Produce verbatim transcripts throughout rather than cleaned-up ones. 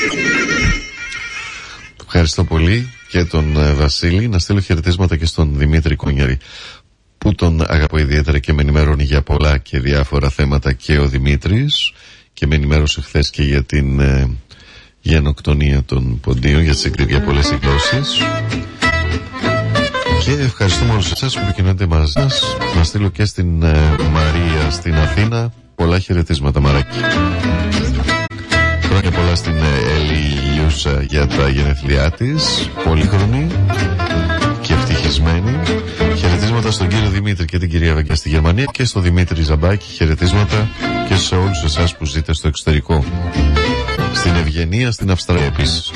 Ευχαριστώ πολύ και τον ε, Βασίλη. Να στείλω χαιρετίσματα και στον Δημήτρη Κόνιαρη, που τον αγαπώ ιδιαίτερα και με ενημερώνει για πολλά και διάφορα θέματα και ο Δημήτρης, και με ενημέρωσε χθες και για την ε, γενοκτονία των ποντίων, για, για πολλές εκδόσεις. Και ευχαριστούμε όλους εσάς που επικοινωνείτε μαζί μας. Να στείλω και στην ε, Μαρία στην Αθήνα πολλά χαιρετίσματα, Μαράκι. Χρόνια πολλά στην ε, Ελιούσα για τα γενέθλιά της, πολύχρονη και ευτυχισμένη. Χαιρετίσματα στον κύριο Δημήτρη και την κυρία Βαγγιά στη Γερμανία, και στο Δημήτρη Ζαμπάκη χαιρετίσματα, και σε όλους εσάς που ζείτε στο εξωτερικό, στην Ευγενία, στην Αυστραλία επίσης.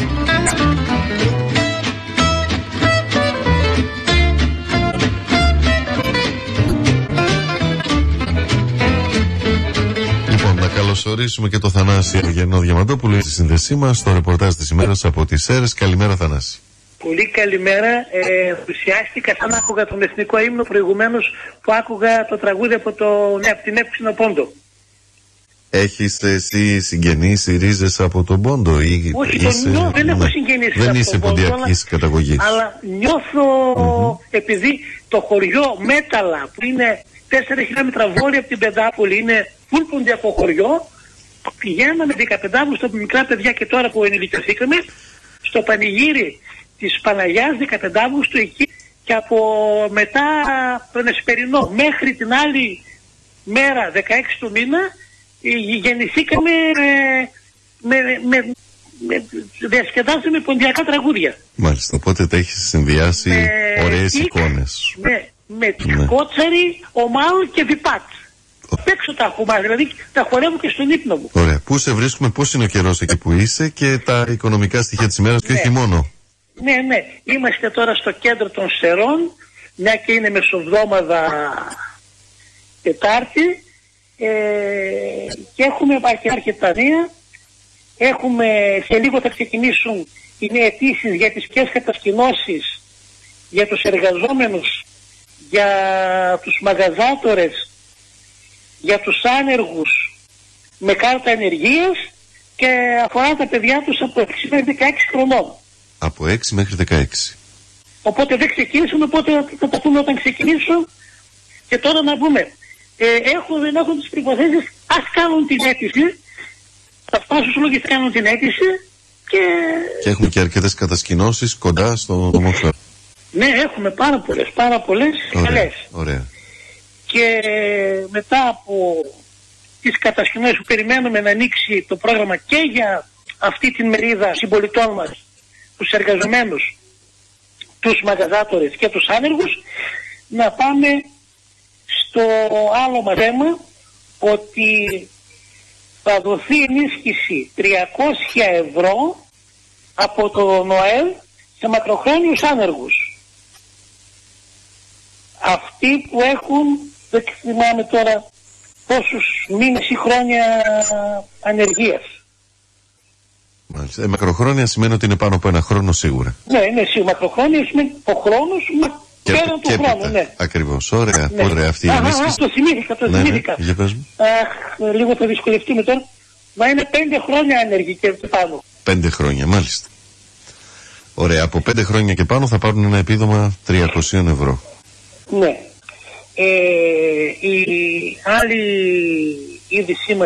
Λοιπόν, να καλωσορίσουμε και το Θανάση Ευγενό Διαμαντόπουλο στη σύνδεσή μας στο ρεπορτάζ της ημέρας από τις Σέρρες. Καλημέρα, Θανάση. Πολύ καλημέρα. Ε, ενθουσιάστηκα σαν άκουγα τον εθνικό ύμνο προηγουμένως, που άκουγα το τραγούδι από, το, ναι, από την Εύξηνο Πόντο. Έχεις εσύ συγγενείς ή ρίζες από τον Πόντο? Ή όχι, είσαι... τον νιώ, δεν ναι. έχω συγγενείς δεν από είσαι τον Πόντο, ποντιακής αλλά, καταγωγής. αλλά νιώθω, mm-hmm. επειδή το χωριό Μέταλα, που είναι τέσσερα χιλιόμετρα βόρεια από την Πεντάπολη, είναι φουλ ποντιακό χωριό, πηγαίναμε δεκαπέντε Αυγούστου από μικρά παιδιά, και τώρα που ενηλικιωθήκαμε, στο πανηγύρι της Παναγιάς δεκαπέντε Αυγούστου εκεί, και από μετά τον Εσπερινό μέχρι την άλλη μέρα δεκαέξι του μήνα γεννηθήκαμε με, με, με, με διασκεδάσαμε με ποντιακά τραγούδια. Μάλιστα, οπότε τα έχεις συνδυάσει με ωραίες τίκ, εικόνες. Με, με ναι. Κότσαρη, Ομάου και Βιπάτ. Απ' έξω τα έχουμε, δηλαδή τα χορεύω και στον ύπνο μου. Ωραία. Πού σε βρίσκουμε, πώς είναι ο καιρός εκεί που είσαι, και τα οικονομικά στοιχεία της ημέρας, και ναι. όχι μόνο. Ναι, ναι. Είμαστε τώρα στο κέντρο των Σερών, μια και είναι μεσοβδόμαδα Τετάρτη, ε, και έχουμε αρκετά νέα. Έχουμε, σε λίγο θα ξεκινήσουν οι αιτήσεις για τις ποιες κατασκηνώσεις για τους εργαζόμενους, για τους μαγαζάτορες, για τους άνεργους με κάρτα ενεργείας, και αφορά τα παιδιά τους από έξι μέχρι δεκαέξι χρονών. Από έξι μέχρι δεκαέξι. Οπότε δεν ξεκίνησαν, οπότε θα τα πούμε όταν ξεκινήσω. Και τώρα να πούμε, ε, έχω, δεν έχω τις προϋποθέσεις, ας κάνουν την αίτηση, θα φτάσουν στο λόγο και θα κάνουν την αίτηση, και... Και έχουμε και αρκετές κατασκηνώσεις κοντά στο Ομόφλαρο. Ναι, έχουμε πάρα πολλές, πάρα πολλές καλές. Ωραία. Και μετά από τις κατασκηνώσεις που περιμένουμε να ανοίξει το πρόγραμμα και για αυτή την μερίδα συμπολιτών μας, τους εργαζομένους, τους μαγαζάτορες και τους άνεργους, να πάμε στο άλλο μας θέμα, ότι θα δοθεί ενίσχυση τριακόσια ευρώ από το ΝΟΕΛ σε μακροχρόνιους άνεργους. Αυτοί που έχουν, δεν θυμάμαι τώρα πόσους μήνες ή χρόνια ανεργίας. Μάλιστα. Ε, μακροχρόνια σημαίνει ότι είναι πάνω από ένα χρόνο σίγουρα. Ναι, ναι, σίγουρα. Μακροχρόνια σημαίνει ο χρόνος και, πέραν του χρόνου, ναι. Ακριβώς. Ωραία, ναι. Ωραία αυτή η α, ενίσχυση. Α, το θυμήθηκα, το ναι, θυμήθηκα. Ναι, για πες μου. Αχ, λίγο θα δυσκολευτούμε τώρα. Μα είναι πέντε χρόνια άνεργοι και πάνω. Πέντε χρόνια, μάλιστα. Ωραία, από πέντε χρόνια και πάνω θα πάρουν ένα επίδομα τριακόσια ευρώ. Ναι. Ε, η άλλη είδησή μας